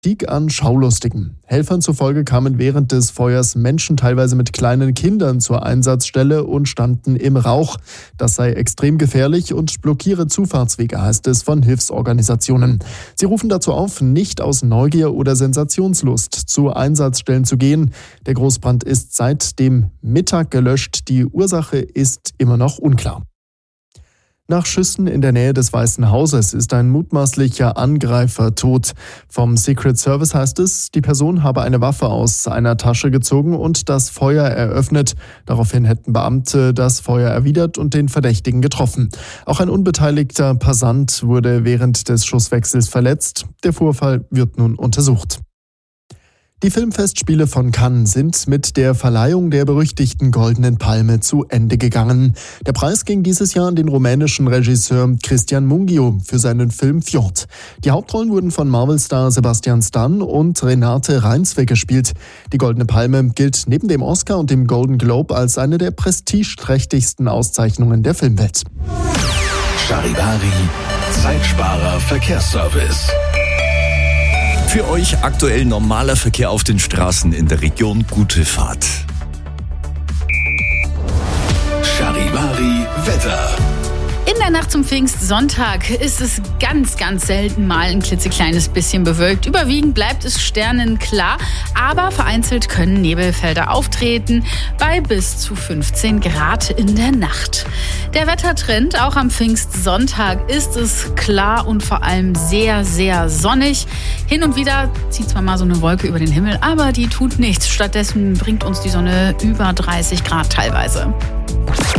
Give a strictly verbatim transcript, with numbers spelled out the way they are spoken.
Stieg an Schaulustigen. Helfern zufolge kamen während des Feuers Menschen teilweise mit kleinen Kindern zur Einsatzstelle und standen im Rauch. Das sei extrem gefährlich und blockiere Zufahrtswege, heißt es von Hilfsorganisationen. Sie rufen dazu auf, nicht aus Neugier oder Sensationslust zu Einsatzstellen zu gehen. Der Großbrand ist seit dem Mittag gelöscht. Die Ursache ist immer noch unklar. Nach Schüssen in der Nähe des Weißen Hauses ist ein mutmaßlicher Angreifer tot. Vom Secret Service heißt es, die Person habe eine Waffe aus einer Tasche gezogen und das Feuer eröffnet. Daraufhin hätten Beamte das Feuer erwidert und den Verdächtigen getroffen. Auch ein unbeteiligter Passant wurde während des Schusswechsels verletzt. Der Vorfall wird nun untersucht. Die Filmfestspiele von Cannes sind mit der Verleihung der berüchtigten Goldenen Palme zu Ende gegangen. Der Preis ging dieses Jahr an den rumänischen Regisseur Cristian Mungiu für seinen Film Fjord. Die Hauptrollen wurden von Marvel-Star Sebastian Stan und Renate Reinsve gespielt. Die Goldene Palme gilt neben dem Oscar und dem Golden Globe als eine der prestigeträchtigsten Auszeichnungen der Filmwelt. Charivari, Zeitsparer Verkehrsservice. Für euch aktuell normaler Verkehr auf den Straßen in der Region. Gute Fahrt. Charivari Wetter. In der Nacht zum Pfingstsonntag ist es ganz, ganz selten mal ein klitzekleines bisschen bewölkt. Überwiegend bleibt es sternenklar, aber vereinzelt können Nebelfelder auftreten bei bis zu fünfzehn Grad in der Nacht. Der Wettertrend, auch am Pfingstsonntag ist es klar und vor allem sehr, sehr sonnig. Hin und wieder zieht zwar mal so eine Wolke über den Himmel, aber die tut nichts. Stattdessen bringt uns die Sonne über dreißig Grad teilweise.